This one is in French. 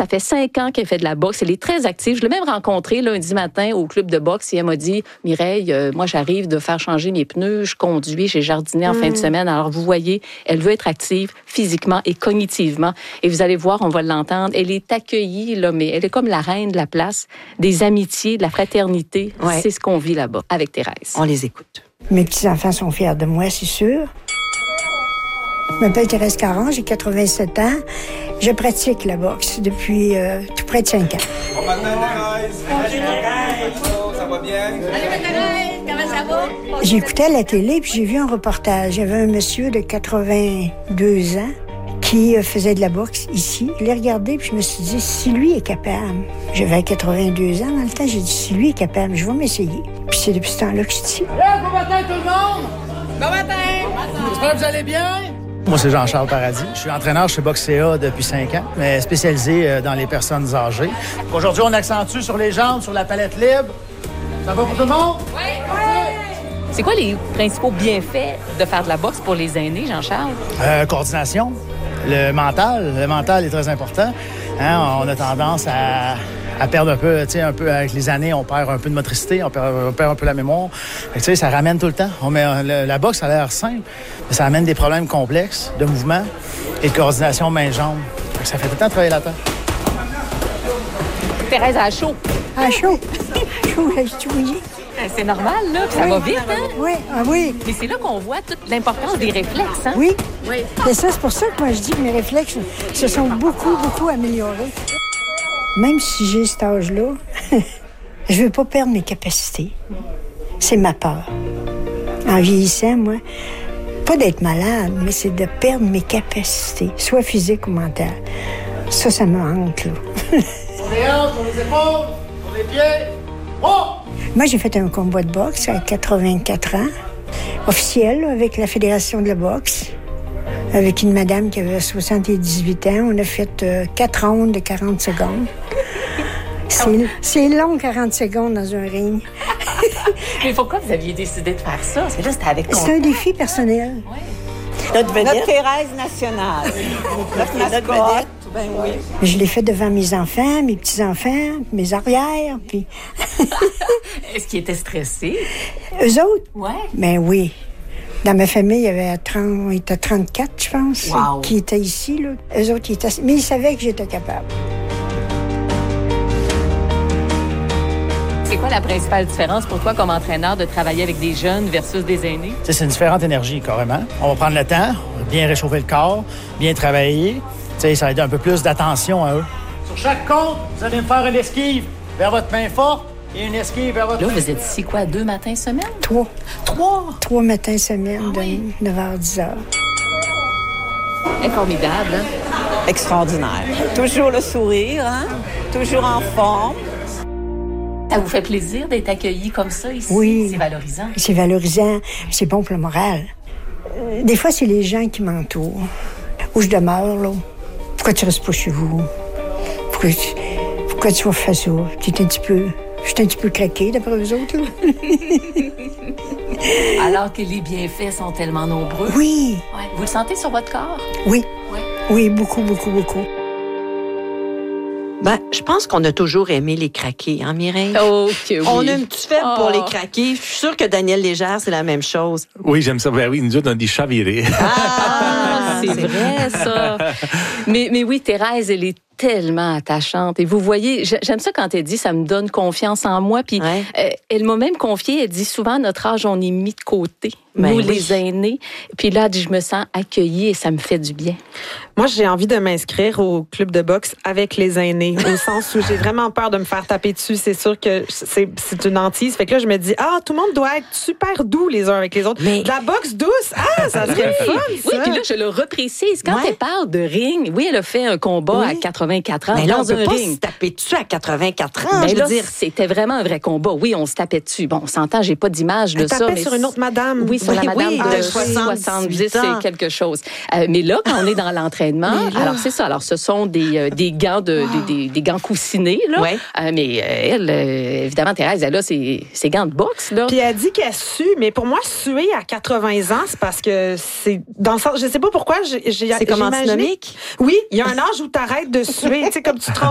Ça fait 5 ans qu'elle fait de la boxe. Elle est très active. Je l'ai même rencontrée lundi matin au club de boxe et elle m'a dit, Mireille, moi, j'arrive de faire changer mes pneus, je conduis, j'ai jardiné en fin de semaine. Alors, vous voyez, elle veut être active physiquement et cognitivement. Et vous allez voir, on va l'entendre. Elle est accueillie, là, mais elle est comme la reine de la place, des amitiés, de la fraternité. Ouais. C'est ce qu'on vit là-bas avec Thérèse. On les écoute. Mes petits-enfants sont fiers de moi, c'est sûr. Je m'appelle Thérèse Caron, j'ai 87 ans. Je pratique la boxe depuis tout près de 5 ans. Bon matin, Thérèse. Bonjour, Thérèse. Ça va bien? Allez, Thérèse, comment ça va? J'écoutais la télé puis j'ai vu un reportage. Il y avait un monsieur de 82 ans qui faisait de la boxe ici. Je l'ai regardé puis je me suis dit, si lui est capable, j'avais 82 ans dans le temps, j'ai dit, si lui est capable, je vais m'essayer. Puis c'est depuis ce temps-là que je suis ici. Bon matin tout le monde! Bon matin! J'espère que vous allez bien? Moi, c'est Jean-Charles Paradis. Je suis entraîneur chez Boxea depuis 5 ans, mais spécialisé dans les personnes âgées. Aujourd'hui, on accentue sur les jambes, sur la palette libre. Ça va pour tout le monde? C'est quoi les principaux bienfaits de faire de la boxe pour les aînés, Jean-Charles? Coordination, le mental est très important. Hein, on a tendance à perdre un peu, tu sais, un peu avec les années, on perd un peu de motricité, on perd un peu la mémoire. Fait que, tu sais, ça ramène tout le temps. La boxe, ça a l'air simple, mais ça amène des problèmes complexes de mouvement et de coordination main-jambe. Ça fait tout le temps travailler la tête. Thérèse a chaud. Ah, chaud! Chaud, je suis mouillée. C'est normal, là, puis ça va vite, hein? Oui, ah oui. Mais c'est là qu'on voit toute l'importance des réflexes, hein? Oui. Et ça, c'est pour ça que moi, je dis que mes réflexes se sont beaucoup améliorés. Même si j'ai cet âge-là, je veux pas perdre mes capacités. C'est ma peur. En vieillissant, moi, pas d'être malade, mais c'est de perdre mes capacités, soit physiques ou mentales. Ça me hante, là. Sur les hanches, sur les épaules, sur les pieds. Oh! Moi, j'ai fait un combat de boxe à 84 ans, officiel, là, avec la Fédération de la boxe, avec une madame qui avait 78 ans. On a fait 4 rondes de 40 secondes. C'est long, 40 secondes dans un ring. Mais pourquoi vous aviez décidé de faire ça? Parce que là, c'était avec C'est un défi personnel. Notre Thérèse nationale. Notre mascotte. Ben oui. Je l'ai fait devant mes enfants, mes petits-enfants, mes arrières, puis... Est-ce qu'ils étaient stressés? Eux autres? Ouais. Ben oui. Dans ma famille, il y avait 34, je pense, wow, qui étaient ici, là. Eux autres, mais ils savaient que j'étais capable. C'est quoi la principale différence pour toi comme entraîneur de travailler avec des jeunes versus des aînés? Tu sais, c'est une différente énergie, carrément. On va prendre le temps, bien réchauffer le corps, bien travailler. Tu sais, ça va aider un peu plus d'attention à eux. Sur chaque compte, vous allez me faire une esquive vers votre main forte et une esquive vers votre Là, main. vous êtes ici, quoi, 2 matins semaine? 3. 3 matins semaine, de 9h, 10h. C'est formidable, hein? Extraordinaire. Toujours le sourire, hein? Toujours en forme. Ça vous fait plaisir d'être accueilli comme ça ici? Oui. C'est valorisant. C'est valorisant. C'est bon pour le moral. Des fois, c'est les gens qui m'entourent. Où je demeure, là. Pourquoi tu restes pas chez vous? Pourquoi tu vas faire ça? Je suis un petit peu craquée, d'après eux autres, là. Alors que les bienfaits sont tellement nombreux. Oui. Ouais. Vous le sentez sur votre corps? Oui. Ouais. Oui, beaucoup. Ben, je pense qu'on a toujours aimé les craqués, hein, Mireille? Oh, que oui. On a une petite faible pour les craqués. Je suis sûre que Daniel Légère, c'est la même chose. Oui, j'aime ça. Ben oui, nous autres, on dit chaviré. Ah, c'est vrai, ça. Mais oui, Thérèse, elle est tellement attachante. Et vous voyez, j'aime ça quand elle dit « ça me donne confiance en moi ». Puis elle m'a même confié, elle dit souvent, à notre âge, on est mis de côté, nous, les aînés. Puis là, elle dit « je me sens accueillie et ça me fait du bien ». Moi, j'ai envie de m'inscrire au club de boxe avec les aînés, au sens où j'ai vraiment peur de me faire taper dessus. C'est sûr que c'est une hantise. Fait que là, je me dis, tout le monde doit être super doux les uns avec les autres. Mais... de la boxe douce, ça serait le fun, ça. Oui, puis là, je le reprécise. Quand elle parle de ring, oui, elle a fait un combat à 84 ans mais là, dans on peut un pas ring. Se taper dessus à 84 ans, mais je là, veux dire. C'était vraiment un vrai combat. Oui, on se tapait dessus. Bon, on s'entend, j'ai pas d'image de ça. Mais sur une autre madame. Oui, sur la madame de 70 ans. et quelque chose. Mais là, quand on est dans l'entraînement, alors c'est ça. Alors, ce sont des gants des gants coussinés, là. Ouais. Mais elle, évidemment, Thérèse, elle a ses gants de boxe, là. Puis elle dit qu'elle sue, mais pour moi, suer à 80 ans, c'est parce que c'est dans le sens, je sais pas pourquoi, c'est comme antinomique. Oui, il y a un âge où t'arrêtes de suer, tu sais, comme tu te